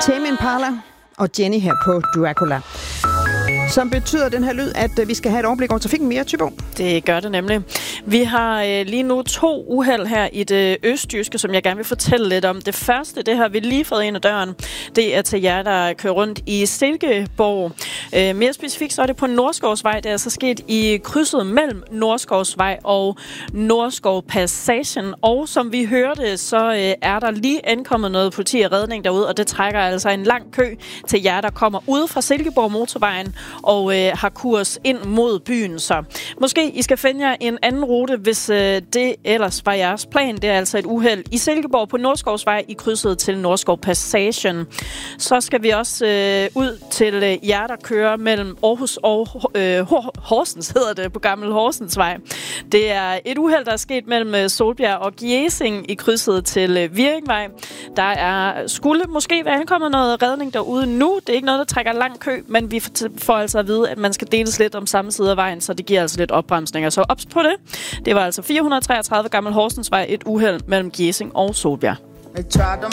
Tame Impala og Jenny her på Dracula. Som betyder den her lyd, at vi skal have et overblik over trafikken mere, Thybo. Det gør det nemlig. Vi har lige nu 2 uheld her i det østjyske, som jeg gerne vil fortælle lidt om. Det første, det har vi lige fået ind ad døren. Det er til jer, der kører rundt i Silkeborg. Mere specifikt, så er det på Nordskovsvej. Det er altså sket i krydset mellem Nordskovsvej og Nordskovpassagen. Og som vi hørte, så er der lige ankommet noget politi og redning derude, og det trækker altså en lang kø til jer, der kommer ud fra Silkeborg motorvejen og har kurs ind mod byen. Så måske I skal finde jer en anden rute, hvis det ellers var jeres plan. Det er altså et uheld i Silkeborg på Nordskovsvej i krydset til Nordskovpassagen. Så skal vi også ud til jer, der kører mellem Aarhus og Horsens, hedder det på Gammel Horsensvej. Det er et uheld, der er sket mellem Solbjerg og Gjesing i krydset til Viringvej. Der skulle måske være ankommet noget redning derude nu. Det er ikke noget, der trækker lang kø, men vi får altså at vide, at man skal deles lidt om samme side af vejen, så det giver altså lidt opbremsninger. Så ops på det. Det var altså 433 Gammel Horsensvej, et uheld mellem Gjesing og Solbjerg.